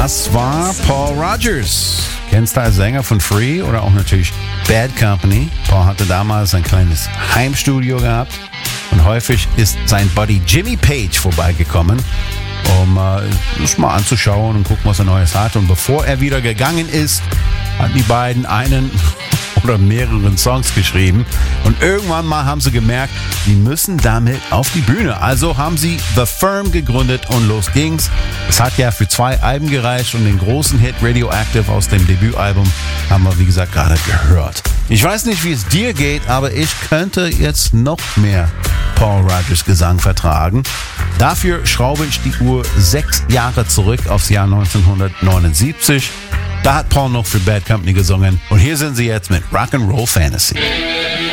Das war Paul Rodgers. Kennst du als Sänger von Free oder auch natürlich Bad Company. Paul hatte damals ein kleines Heimstudio gehabt und häufig ist sein Buddy Jimmy Page vorbeigekommen, um das mal anzuschauen und gucken, was er Neues hat. Und bevor er wieder gegangen ist, hatten die beiden einen oder mehreren Songs geschrieben. Und irgendwann mal haben sie gemerkt, die müssen damit auf die Bühne. Also haben sie The Firm gegründet und los ging's. Es hat ja für 2 Alben gereicht und den großen Hit Radioactive aus dem Debütalbum haben wir, wie gesagt, gerade gehört. Ich weiß nicht, wie es dir geht, aber ich könnte jetzt noch mehr Paul Rodgers Gesang vertragen. Dafür schraube ich die Uhr 6 Jahre zurück aufs Jahr 1979. Da hat Paul noch für Bad Company gesungen und hier sind sie jetzt mit Rock'n'Roll Fantasy.